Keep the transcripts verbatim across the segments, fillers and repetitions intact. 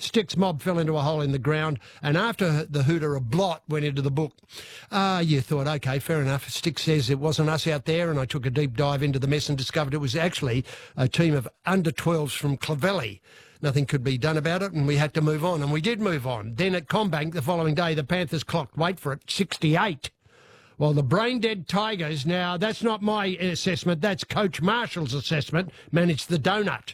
Sticks mob fell into a hole in the ground, and after the hooter, a blot went into the book. Ah, uh, you thought, OK, fair enough. Sticks says it wasn't us out there, and I took a deep dive into the mess and discovered it was actually a team of under twelves from Clovelly. Nothing could be done about it, and we had to move on, and we did move on. Then at Combank the following day, the Panthers clocked, wait for it, sixty-eight. Well, the brain-dead Tigers, now that's not my assessment, that's Coach Marshall's assessment, managed the donut.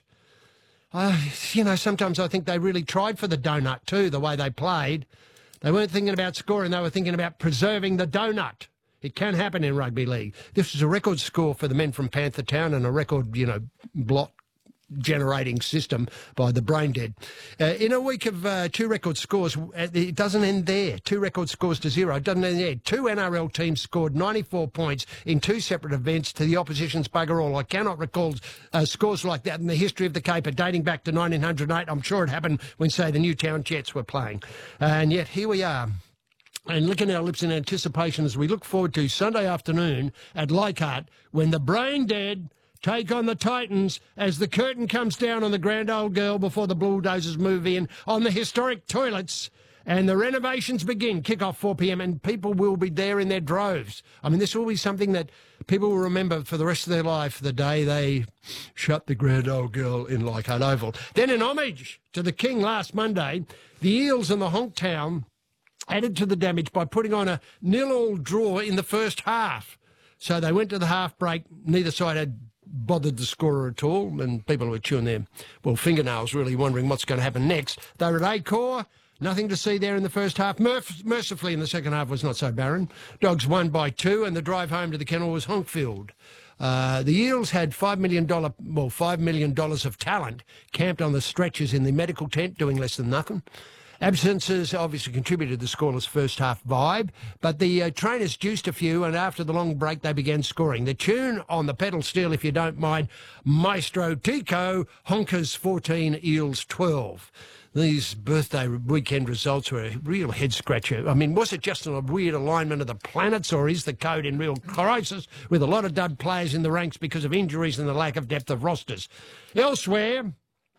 Uh, you know, sometimes I think they really tried for the donut too, the way they played. They weren't thinking about scoring, they were thinking about preserving the donut. It can happen in rugby league. This was a record score for the men from Panther Town and a record, you know, blot generating system by the brain dead. Uh, in a week of uh, two record scores, it doesn't end there. Two record scores to zero. It doesn't end there. Two N R L teams scored ninety-four points in two separate events to the opposition's bugger all. I cannot recall uh, scores like that in the history of the Cape, dating back to nineteen oh eight. I'm sure it happened when, say, the Newtown Jets were playing. Uh, and yet here we are. And licking our lips in anticipation as we look forward to Sunday afternoon at Leichhardt when the brain dead take on the Titans as the curtain comes down on the grand old girl before the bulldozers move in on the historic toilets and the renovations begin. Kick off four p m and people will be there in their droves. I mean, this will be something that people will remember for the rest of their life, the day they shut the grand old girl in Leichhardt Oval. Then in homage to the King last Monday, the Eels and the Honk Town added to the damage by putting on a nil-all draw in the first half. So they went to the half break. Neither side had bothered the scorer at all, and people were chewing their, well, fingernails, really wondering what's going to happen next. They were at Acor, nothing to see there in the first half. Merf mercifully, in the second half was not so barren. Dogs won by two, and the drive home to the kennel was Honkfield. Uh, the Eels had five million dollars, well, five million dollars of talent camped on the stretchers in the medical tent, doing less than nothing. Absences obviously contributed to the scoreless first-half vibe, but the uh, trainers juiced a few, and after the long break, they began scoring. The tune on the pedal steel, if you don't mind, Maestro Tico, Honkers fourteen, Eels twelve. These birthday weekend results were a real head-scratcher. I mean, was it just a weird alignment of the planets, or is the code in real crisis with a lot of dud players in the ranks because of injuries and the lack of depth of rosters? Elsewhere,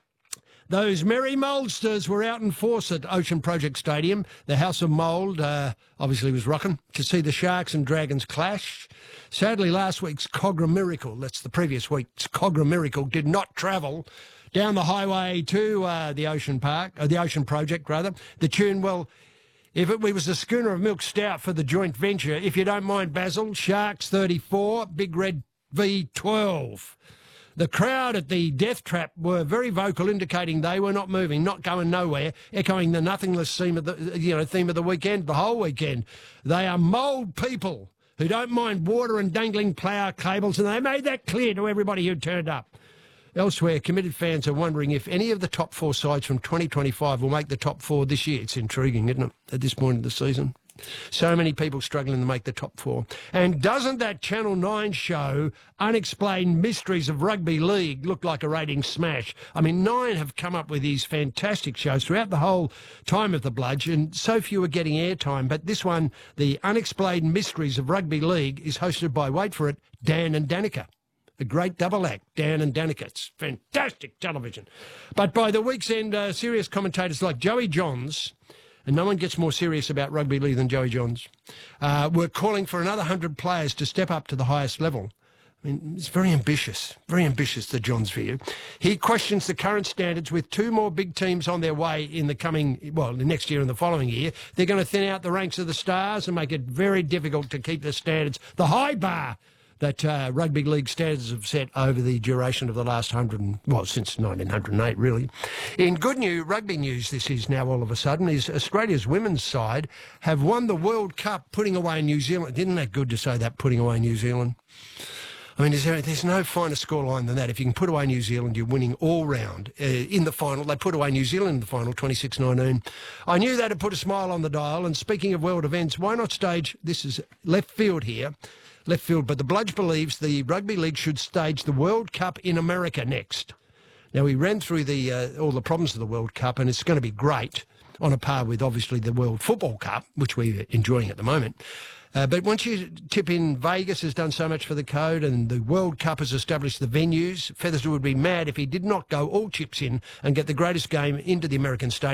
those merry Moldsters were out in force at Ocean Project Stadium. The House of Mould uh, obviously was rocking to see the Sharks and Dragons clash. Sadly, last week's Cogra Miracle, that's the previous week's Cogra Miracle, did not travel down the highway to uh, the Ocean Park, uh, the Ocean Project, rather. The tune, well, if it was a schooner of milk stout for the joint venture, if you don't mind, Basil, Sharks thirty-four, Big Red V twelve. The crowd at the Death Trap were very vocal, indicating they were not moving, not going nowhere, echoing the nothingness theme of the, you know, theme of the weekend, the whole weekend. They are mould people who don't mind water and dangling plough cables, and they made that clear to everybody who turned up. Elsewhere, committed fans are wondering if any of the top four sides from twenty twenty-five will make the top four this year. It's intriguing, isn't it, at this point of the season? So many people struggling to make the top four. And doesn't that Channel nine show, Unexplained Mysteries of Rugby League, look like a ratings smash? I mean, Nine have come up with these fantastic shows throughout the whole time of the Bludge, and so few are getting airtime. But this one, the Unexplained Mysteries of Rugby League, is hosted by, wait for it, Dan and Danica. A great double act, Dan and Danica. It's fantastic television. But by the week's end, uh, serious commentators like Joey Johns, and no one gets more serious about rugby league than Joey Johns, uh, were calling for another one hundred players to step up to the highest level. I mean, it's very ambitious, very ambitious, the Johns view. He questions the current standards with two more big teams on their way in the coming, well, the next year and the following year. They're going to thin out the ranks of the stars and make it very difficult to keep the standards, the high bar that uh, rugby league standards have set over the duration of the last hundred, well, since nineteen oh eight, really. In good news, rugby news, this is now all of a sudden, is Australia's women's side have won the World Cup, putting away New Zealand. Isn't that good to say that, putting away New Zealand? I mean, is there, there's no finer scoreline than that. If you can put away New Zealand, you're winning all round. Uh, in the final, they put away New Zealand in the final, twenty-six nineteen. I knew that had put a smile on the dial, and speaking of world events, why not stage, this is left field here, left field, but the Bludge believes the Rugby League should stage the World Cup in America next. Now, we ran through the uh, all the problems of the World Cup, and it's going to be great, on a par with, obviously, the World Football Cup, which we're enjoying at the moment. Uh, but once you tip in, Vegas has done so much for the code, and the World Cup has established the venues. Featherston would be mad if he did not go all chips in and get the greatest game into the American stadium.